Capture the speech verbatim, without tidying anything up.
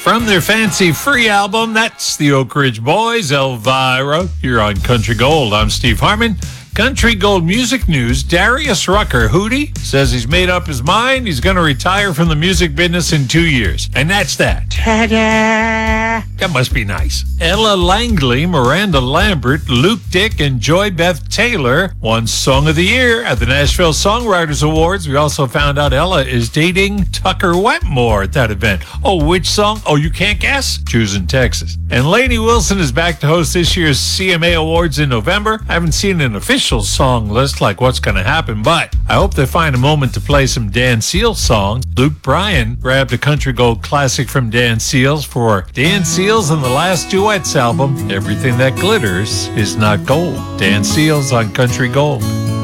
From their Fancy Free album, that's the Oak Ridge Boys, Elvira. You're on Country Gold. I'm Steve Harmon. Country Gold music news, Darius Rucker, Hootie, says he's made up his mind. He's going to retire from the music business in two years. And that's that. Ta-da! That must be nice. Ella Langley, Miranda Lambert, Luke Dick, and Joy Beth Taylor won Song of the Year at the Nashville Songwriters Awards. We also found out Ella is dating Tucker Wetmore at that event. Oh, which song? Oh, you can't guess? Choosing Texas. And Lainey Wilson is back to host this year's C M A Awards in November. I haven't seen an official song list like what's going to happen, but I hope they find a moment to play some Dan Seals songs. Luke Bryan grabbed a Country Gold classic from Dan Seals for Dan Seals and the Last Duets album, Everything That Glitters Is Not Gold. Dan Seals on Country Gold.